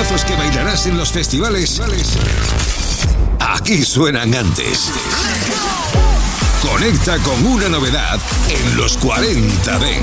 temazos que bailarás en los festivales, aquí suenan antes. Conecta con una novedad en los 40 Dance.